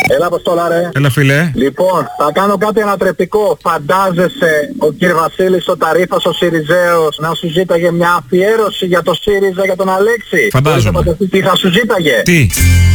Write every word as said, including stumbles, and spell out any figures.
Έλα, Αποστόλα, ρε. Έλα, φίλε. Λοιπόν, θα κάνω κάτι ανατρεπτικό. Φαντάζεσαι ο κ. Βασίλης ο Ταρίφας ο Σιριζέος να σου ζήταγε μια αφιέρωση για το ΣΥΡΙΖΑ για τον Αλέξη? Φαντάζομαι. Τι θα σου ζήταγε? Τι?